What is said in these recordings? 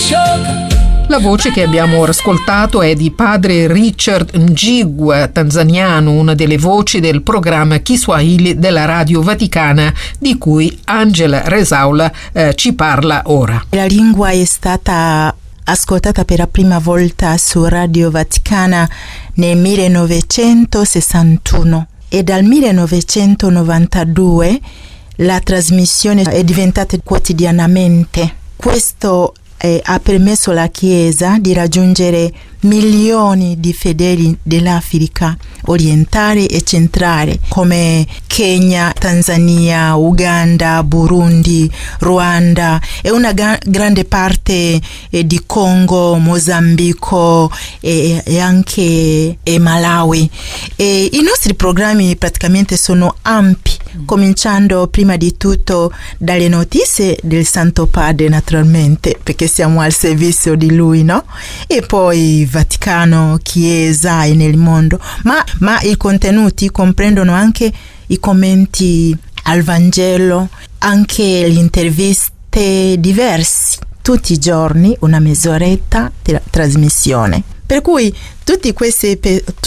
La voce che abbiamo ora ascoltato è di padre Richard Mjigwa, tanzaniano, una delle voci del programma Kiswahili della Radio Vaticana, di cui Angela Rezaula ci parla ora. La lingua è stata ascoltata per la prima volta su Radio Vaticana nel 1961 e dal 1992 la trasmissione è diventata quotidianamente. Questo ha permesso alla Chiesa di raggiungere milioni di fedeli dell'Africa orientale e centrale come Kenya, Tanzania, Uganda, Burundi, Ruanda e una grande parte di Congo, Mozambico e anche Malawi. E i nostri programmi praticamente sono ampi, cominciando prima di tutto dalle notizie del Santo Padre, naturalmente, perché siamo al servizio di lui, no? E poi Vaticano, Chiesa e nel mondo, ma i contenuti comprendono anche i commenti al Vangelo, anche le interviste diverse, tutti i giorni una mezz'oretta di trasmissione. Per cui tutti questi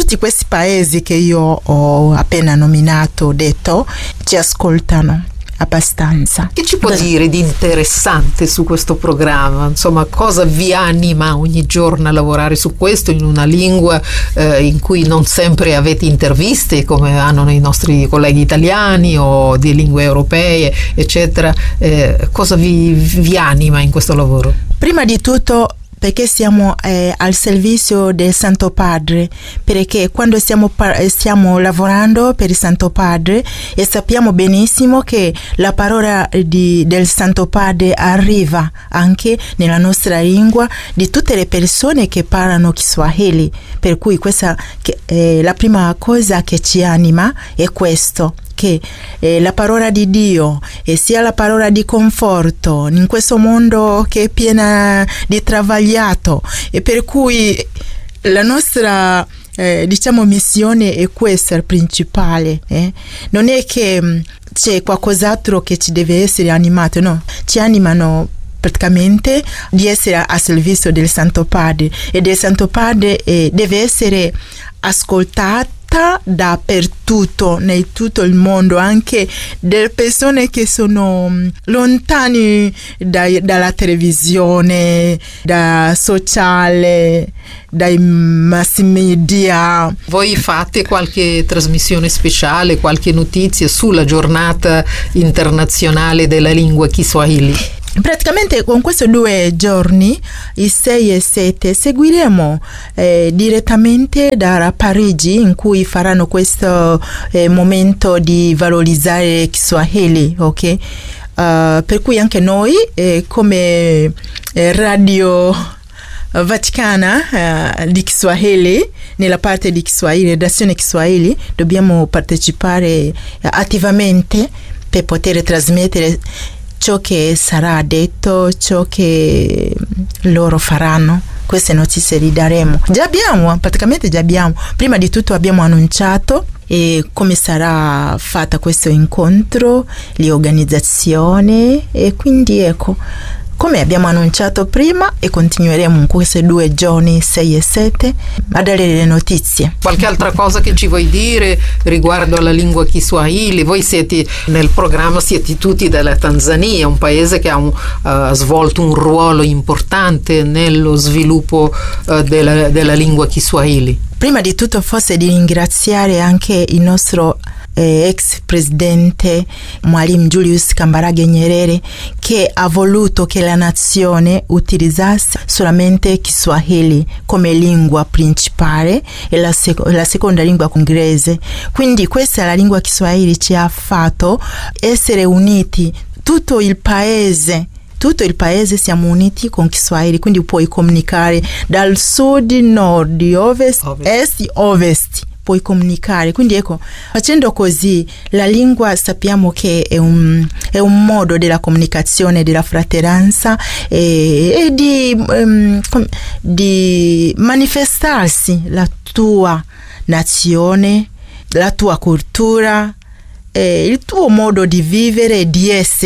paesi che io ho appena nominato, detto, ci ascoltano abbastanza. Che ci può dire di interessante su questo programma? Insomma, cosa vi anima ogni giorno a lavorare su questo in una lingua in cui non sempre avete interviste come hanno i nostri colleghi italiani o di lingue europee, eccetera? Cosa vi anima in questo lavoro? Prima di tutto perché siamo al servizio del Santo Padre, perché quando stiamo lavorando per il Santo Padre e sappiamo benissimo che la parola del Santo Padre arriva anche nella nostra lingua di tutte le persone che parlano Kiswahili, per cui questa la prima cosa che ci anima è questo, che la parola di Dio sia la parola di conforto in questo mondo che è piena di travagliato, e per cui la nostra missione è questa, il principale. Non è che c'è qualcos'altro che ci deve essere animato, no, ci animano praticamente di essere a servizio del Santo Padre, e del Santo Padre deve essere ascoltato dappertutto, in tutto il mondo, anche delle persone che sono lontani dalla televisione, da sociale, dai mass media. Voi fate qualche trasmissione speciale, qualche notizia sulla giornata internazionale della lingua Kiswahili? Praticamente con questi 2 giorni, i 6 e 7, seguiremo direttamente da Parigi, in cui faranno questo momento di valorizzare Kiswahili, ok? Per cui anche noi come Radio Vaticana di Kiswahili, nella parte di Kiswahili, redazione Kiswahili, dobbiamo partecipare attivamente per poter trasmettere ciò che sarà detto, ciò che loro faranno. Queste notizie li daremo. Già abbiamo. Prima di tutto abbiamo annunciato come sarà fatta questo incontro, l'organizzazione, e quindi ecco, come abbiamo annunciato prima, e continueremo in questi 2 giorni, 6 e 7, a dare le notizie. Qualche altra cosa che ci vuoi dire riguardo alla lingua Kiswahili? Voi nel programma siete tutti dalla Tanzania, un paese che ha svolto un ruolo importante nello sviluppo della lingua Kiswahili. Prima di tutto forse di ringraziare anche il nostro ex presidente Mwalimu Julius Kambarage Nyerere, che ha voluto che la nazione utilizzasse solamente Kiswahili come lingua principale e la seconda lingua inglese. Quindi questa è la lingua Kiswahili ci ha fatto essere uniti, tutto il paese siamo uniti con Kiswahili, quindi puoi comunicare dal sud, nord, ovest, est, ovest. Puoi comunicare, quindi ecco, facendo così la lingua sappiamo che è un modo della comunicazione, della fratellanza e di manifestarsi la tua nazione, la tua cultura, il tuo modo di vivere e di essere.